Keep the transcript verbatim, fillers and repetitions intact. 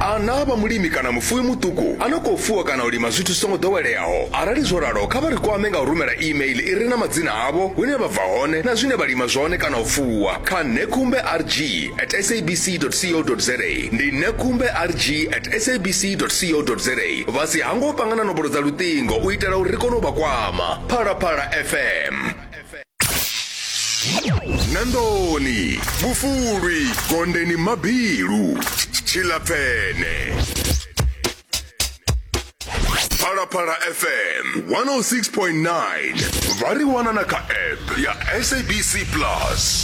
ana ba mulimi kana mufuwi mutuku anokofuwa kana ulima zwithu songo doweleaho arali zwo ralo kha vha ri kwame nga u rumela email i re na madzina avo hune vha bva hone na zwine vha lima zwone kana u fuwa kha nekumbe r g at sabc dot co dot za ndi nekumbe r g at sabc dot co dot za vha si hango pangana nomboro dza lutingo u itela uri ri kone u vha kwama. Phalaphala F M Nandoni, Bufuri, Gondeni Mabiru, Chilapene. Phalaphala F M one oh six point nine. Variwana naka app ya S A B C Plus.